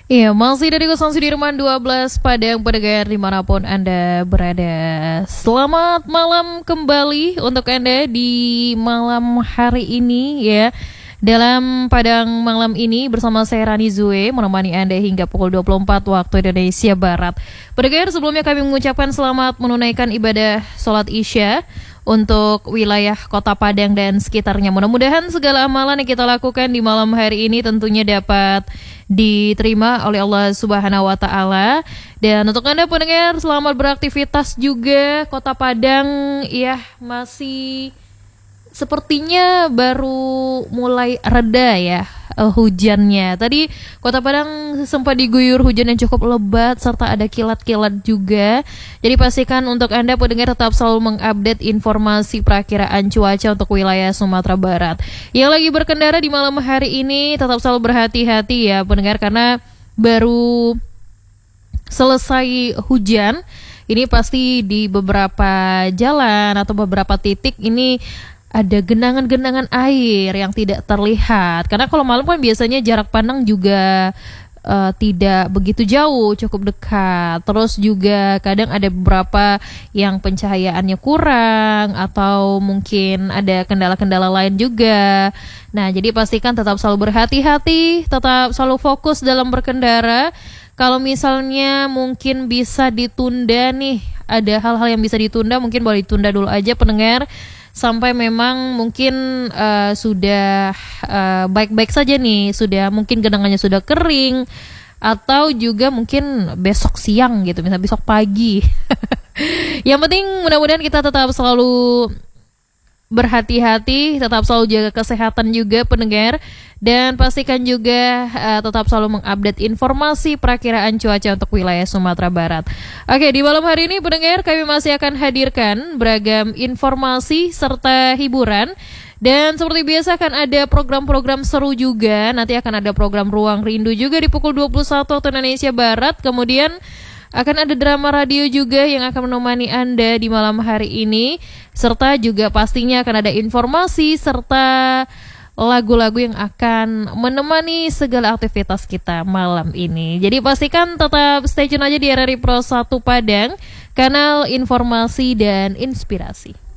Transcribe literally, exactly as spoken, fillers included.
Iya, masih dari Kosan Sudirman dua belas Padang pendengar dimanapun Anda berada. Selamat malam kembali untuk Anda di malam hari ini ya. Dalam Padang malam ini bersama saya Rani Zue menemani Anda hingga pukul dua puluh empat waktu Indonesia Barat. Pendengar, sebelumnya kami mengucapkan selamat menunaikan ibadah sholat Isya untuk wilayah Kota Padang dan sekitarnya. Mudah-mudahan segala amalan yang kita lakukan di malam hari ini tentunya dapat diterima oleh Allah Subhanahu wa taala. Dan untuk Anda pendengar, selamat beraktivitas juga. Kota Padang ya masih sepertinya baru mulai reda ya uh, hujannya. Tadi Kota Padang sempat diguyur hujan yang cukup lebat serta ada kilat-kilat juga. Jadi pastikan untuk Anda pendengar tetap selalu mengupdate informasi perakiraan cuaca untuk wilayah Sumatera Barat. Yang lagi berkendara di malam hari ini tetap selalu berhati-hati ya pendengar, karena baru selesai hujan. Ini pasti di beberapa jalan atau beberapa titik ini ada genangan-genangan air yang tidak terlihat. Karena kalau malam kan biasanya jarak pandang juga uh, tidak begitu jauh, cukup dekat. Terus juga kadang ada beberapa yang pencahayaannya kurang atau mungkin ada kendala-kendala lain juga. Nah, jadi pastikan tetap selalu berhati-hati, tetap selalu fokus dalam berkendara. Kalau misalnya mungkin bisa ditunda nih, ada hal-hal yang bisa ditunda, mungkin boleh ditunda dulu aja pendengar, sampai memang mungkin uh, sudah uh, baik-baik saja nih, sudah mungkin genangannya sudah kering, atau juga mungkin besok siang gitu, misalnya besok pagi. Yang penting mudah-mudahan kita tetap selalu berhati-hati, tetap selalu jaga kesehatan juga pendengar, dan pastikan juga uh, tetap selalu mengupdate informasi perakiraan cuaca untuk wilayah Sumatera Barat. Oke, di malam hari ini pendengar kami masih akan hadirkan beragam informasi serta hiburan. Dan seperti biasa akan ada program-program seru juga. Nanti akan ada program Ruang Rindu juga di pukul dua puluh satu waktu Indonesia Barat. Kemudian akan ada drama radio juga yang akan menemani Anda di malam hari ini. Serta juga pastinya akan ada informasi serta lagu-lagu yang akan menemani segala aktivitas kita malam ini. Jadi pastikan tetap stay tune aja di R R I Pro satu Padang, kanal informasi dan inspirasi.